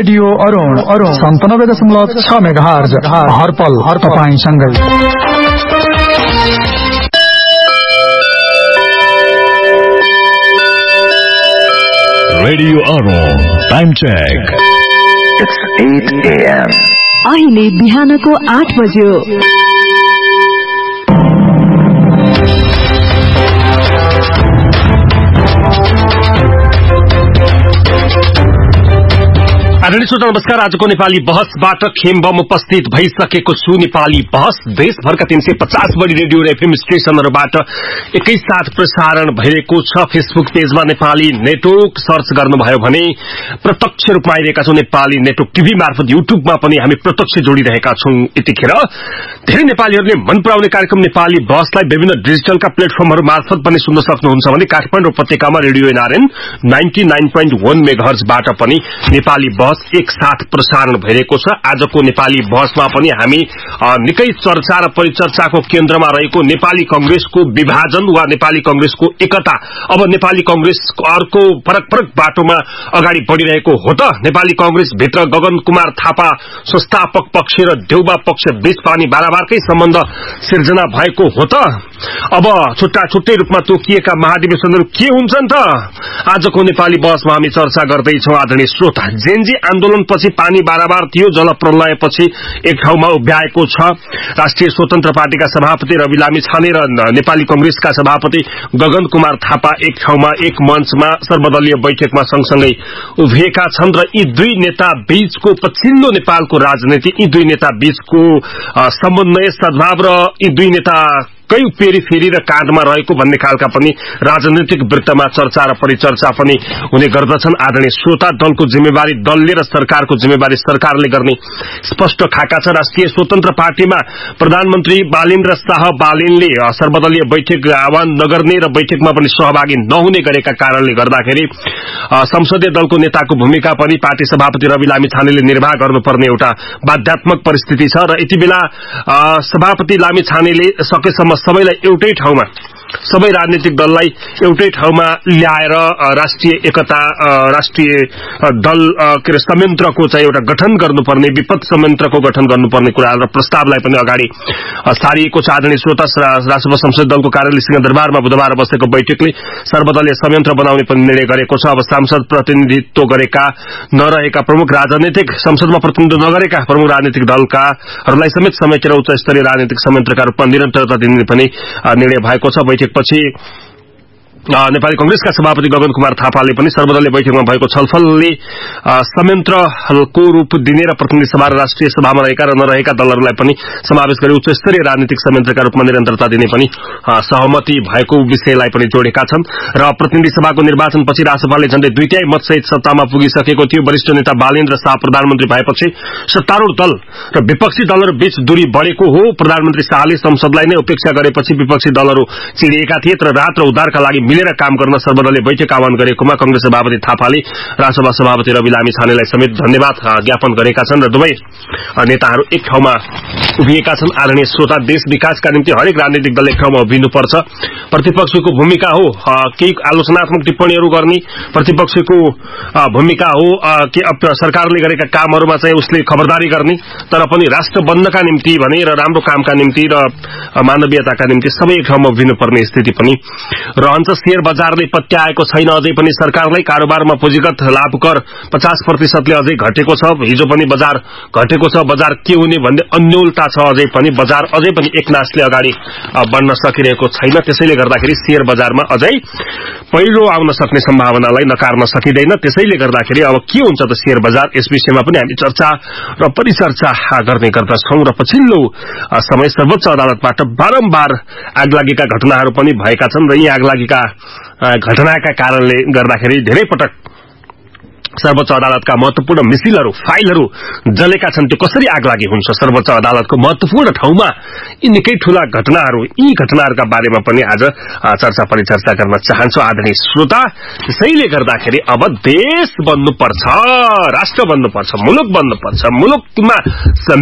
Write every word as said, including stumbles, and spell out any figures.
Radio Arun Arun सन्तानब्बे दशमलव छ megahertz हरपल her तपाईंसँगै। Radio Arun time check It's eight a m अहिले बिहानको आठ बज्यो। आदरणीय श्रोता नमस्कार। आजको नेपाली बहसबाट खेमबम उपस्थित भइसकेको छु। नेपाली बहस देशभरका तीन सय पचास बढी रेडियो र एफएम स्टेशनहरूबाट एकैसाथ प्रसारण भइरहेको छ। फेसबुक पेजमा नेपाली नेटवर्क सर्च गर्नुभयो भने प्रत्यक्ष रूपमा आइरहेका छौं। नेपाली नेटवर्क टिभी मार्फत युट्युबमा पनि हामी प्रत्यक्ष जोडिरहेका छौं। यतिखेर धेरै नेपालीहरूले मन पराउने कार्यक्रम नेपाली बहसलाई विभिन्न डिजिटलका प्लेटफर्महरू मार्फत पनि सुन्न सक्नुहुन्छ भने काठमाडौँ उपत्यकामा radio NRN ninety nine point वन मेगाहर्जबाट पनि नेपाली बहस एक साथ प्रसारण भइरहेको छ। आजको नेपाली बहसमा पनि हामी निकै चर्चा र परिचर्चाको केन्द्रमा रहेको नेपाली कंग्रेसको विभाजन वा नेपाली कंग्रेसको एकता, अब नेपाली कंग्रेस अर्को फरक फरक बाटोमा अगाडि बढ़िरहेको हो त? नेपाली कंग्रेस भित्र गगन कुमार थापा संस्थापक पक्ष र देउबा पक्ष बीच पानी बाराबारकै सम्बन्ध सिर्जना भएको हो त? अब छुट्टा छुट्टै रूपमा तोकिएका महाधिवेशनहरू के हुन्छन् त? आजको नेपाली बहसमा हामी चर्चा गर्दैछौं। आदरणीय श्रोता, जेनजी आन्दोलनपछि पानी बाराबार थियो, जलप्रलयपछि एक ठाउँमा उभ्याएको छ। राष्ट्रिय स्वतन्त्र पार्टीका सभापति रवि लामिछाने र नेपाली कंग्रेसका सभापति गगन कुमार थापा एक ठाउँमा एक मञ्चमा सर्वदलीय बैठकमा सँगसँगै उभिएका छन् र यी दुई नेता बीचको पछिल्लो नेपालको राजनीति, यी दुई नेता बीचको समन्वय सद्भाव र यी दुई नेता कई फेरि फेरि र काँधमा रहेको भन्ने खालका पनि राजनीतिक वृत्तमा चर्चा र परिचर्चा पनि हुने गर्दछन्। आदरणीय श्रोता, दलको जिम्मेवारी दलले र सरकारको जिम्मेवारी सरकारले गर्ने स्पष्ट खाका छ। राष्ट्रिय स्वतन्त्र पार्टीमा प्रधानमन्त्री बालेन्द्र शाह बालेनले सर्वदलीय बैठक आह्वान नगर्ने र बैठकमा पनि सहभागी नहुने गरेका कारणले गर्दाखेरि संसदीय दलको नेताको भूमिका पनि पार्टी सभापति रवि लामिछानेले निर्वाह गर्नुपर्ने एउटा बाध्यात्मक परिस्थिति छ र यति बेला सभापति लामिछानेले सकेसम्म सबैलाई एउटै ठाउँमा, सबै राजनीतिक दललाई एउटै ठाउँमा ल्याएर राष्ट्रिय एकता, राष्ट्रिय दल के संयन्त्रको चाहिँ एउटा गठन गर्नुपर्ने, विपद संयन्त्रको गठन गर्नुपर्ने कुरा र प्रस्तावलाई पनि अगाडि सारिएको छ। आदरणीय श्रोता, राष्ट्रसभा संसदीय दलको कार्यालय सिंहदरबारमा बुधबार बसेको बैठकले सर्वदलीय संयन्त्र बनाउने पनि निर्णय गरेको छ। अब सांसद प्रतिनिधित्व गरेका नरहेका प्रमुख राजनीतिक, संसदमा प्रतिनिधित्व नगरेका प्रमुख राजनीतिक दलकाहरूलाई समेत समेटेर उच्च स्तरीय राजनीतिक संयन्त्रका रूपमा निरन्तरता दिने पनि निर्णय भएको छ। बैठकपछि नेपाली कंग्रेसका सभापति गगन कुमार थापाले पनि सर्वदलीय बैठकमा भएको छलफलले संयन्त्रको रूप दिने र प्रतिनिधि सभा र राष्ट्रिय सभामा रहेका र नरहेका दलहरूलाई पनि समावेश गरी उच्च स्तरीय राजनीतिक संयन्त्रका रूपमा निरन्तरता दिने पनि सहमति भएको विषयलाई पनि जोडेका छन्। र प्रतिनिधि सभाको निर्वाचनपछि राजसभाले झण्डै दुई तिहाई मतसहित सत्तामा पुगिसकेको थियो। वरिष्ठ नेता बालेन्द्र शाह प्रधानमन्त्री भएपछि सत्तारूढ़ दल र विपक्षी दलहरू बीच दूरी बढ़ेको हो। प्रधानमन्त्री शाहले संसदलाई नै उपेक्षा गरेपछि विपक्षी दलहरू चिडिएका थिए तर राहत र उद्धारका लागि मिलेर काम गर्न सर्वदलीय बैठक आह्वान गरेकोमा कंग्रेस सभापति थापाले राष्ट्रसभा सभापति रवि लामिछानेलाई समेत धन्यवाद ज्ञापन गरेका छन् र दुवै नेताहरू एक ठाउँमा उभिएका छन्। आदरणीय श्रोता, देश विकासका निम्ति हरेक राजनीतिक दल एक ठाउँमा उभिनुपर्छ। प्रतिपक्षको भूमिका हो केही आलोचनात्मक टिप्पणीहरू गर्ने, प्रतिपक्षको भूमिका हो कि सरकारले गरेका कामहरूमा चाहिँ उसले खबरदारी गर्ने, तर पनि राष्ट्र बन्नका निम्ति भने र राम्रो कामका निम्ति र मानवीयताका निम्ति सबै एक ठाउँमा उभिनुपर्ने स्थिति पनि रहन्छ। शेयर बजारले पत्याएको छैन अझै पनि सरकारलाई। कारोबारमा पुँजीगत लाभ कर पचास प्रतिशतले अझै घटेको छ। हिजो पनि बजार घटेको छ। बजार के हुने भन्ने अन्योलता छ। अझै पनि बजार अझै पनि एकनासले अगाडि बढ्न सकिरहेको छैन। त्यसैले गर्दाखेरि शेयर बजारमा अझै पहिरो आउन सक्ने सम्भावनालाई नकार्न सकिँदैन। त्यसैले गर्दाखेरि अब के हुन्छ त शेयर बजार, यस विषयमा पनि हामी चर्चा र परिचर्चा गर्ने गर्दछौं। र पछिल्लो समय सर्वोच्च अदालतबाट बारम्बार आगलागीका घटनाहरू पनि भएका छन् र यी आगलागीका घटनाका कारणले गर्दाखेरि धेरै पटक सर्वोच्च अदालतका महत्वपूर्ण मिसिलहरू, फाइलहरू जलेका छन्। त्यो कसरी आगलागी हुन्छ सर्वोच्च अदालतको महत्वपूर्ण ठाउँमा? यी निकै ठूला घटनाहरू, यी घटनाहरूका बारेमा पनि आज चर्चा परिचर्चा गर्न चाहन्छु। आदरणीय श्रोता, त्यसैले गर्दाखेरि अब देश बन्नुपर्छ, राष्ट्र बन्नुपर्छ, मुलुक बन्नुपर्छ। मुलुकमा